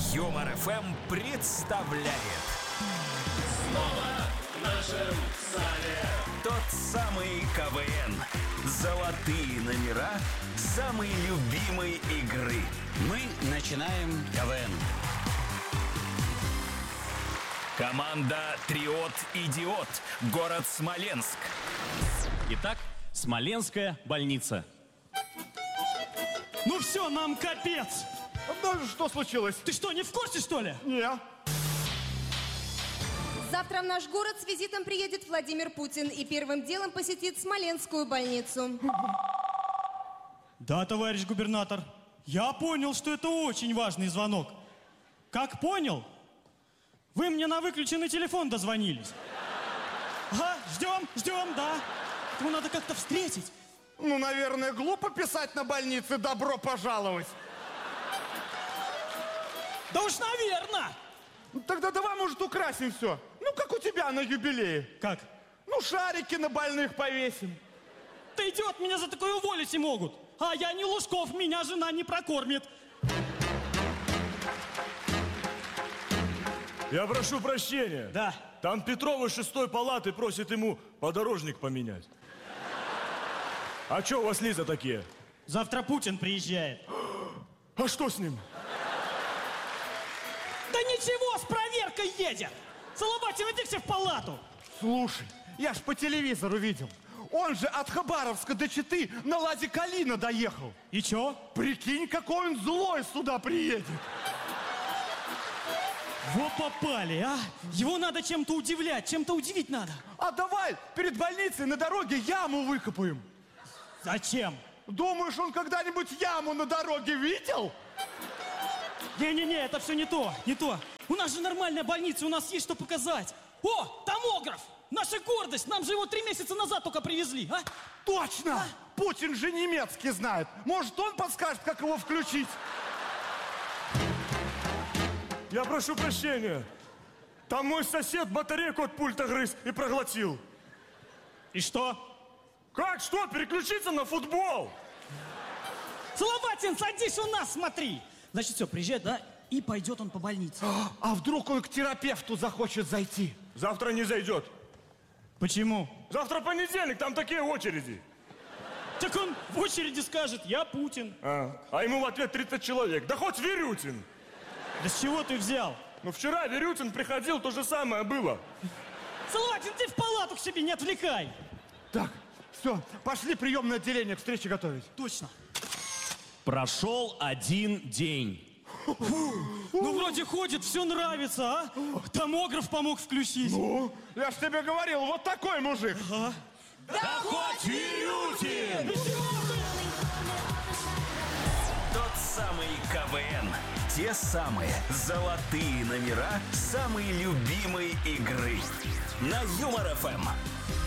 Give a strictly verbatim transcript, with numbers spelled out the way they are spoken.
Юмор эф эм представляет. Снова в нашем зале Тот самый КВН. Золотые номера самой любимой игры. Мы начинаем КВН. Команда Триот Идиот. Город Смоленск. Итак, Смоленская больница. Ну все, нам капец! Да что случилось? Ты что, не в курсе, что ли? Не. Завтра в наш город с визитом приедет Владимир Путин и первым делом посетит Смоленскую больницу. Да, товарищ губернатор, я понял, что это очень важный звонок. Как понял? Вы мне на выключенный телефон дозвонились. Ага, ждем, ждем, да. Его надо как-то встретить. Ну, наверное, глупо писать на больнице «добро пожаловать». Да уж, наверное. Ну, тогда давай, может, украсим все. Ну, как у тебя на юбилее. Как? Ну, шарики на больных повесим. Ты идиот, меня за такое уволить и могут. А я не Лужков, меня жена не прокормит. Я прошу прощения. Да. Там Петрова из шестой палаты просит ему подорожник поменять. А что у вас лица такие? Завтра Путин приезжает. А что с ним? Да ничего, с проверкой едет. Салабатин, иди в палату. Слушай, я ж по телевизору видел. Он же от Хабаровска до Читы на Ладе Калина доехал. И чё? Прикинь, какой он злой сюда приедет. Во попали, а? Его надо чем-то удивлять, чем-то удивить надо. А давай перед больницей на дороге яму выкопаем. Зачем? Думаешь, он когда-нибудь яму на дороге видел? Не-не-не, это все не то, не то. У нас же нормальная больница, у нас есть что показать. О, томограф! Наша гордость! Нам же его три месяца назад только привезли, а? Точно! Путин же немецкий знает. Может, он подскажет, как его включить? Я прошу прощения. Там мой сосед батарейку от пульта грыз и проглотил. И что? Как что? Переключиться на футбол? Салаватин, садись у нас, смотри. Значит, все, приезжает, да, и пойдет он по больнице. А вдруг он к терапевту захочет зайти? Завтра не зайдет. Почему? Завтра понедельник, там такие очереди. Так он в очереди скажет: я Путин. А, а ему в ответ тридцать человек. Да хоть Верютин. Да с чего ты взял? Ну вчера Верютин приходил, то же самое было. Салаватин, ты в палату к себе не отвлекай. Так, все, пошли приемное отделение к встрече готовить. Точно. Прошел один день. Ну, вроде ходит, все нравится, а? Томограф помог включить. Ну, я ж тебе говорил, вот такой мужик. Ага. Да хоть Верютин! Тот самый КВН. Те самые золотые номера самой любимой игры. На Юмор эф эм.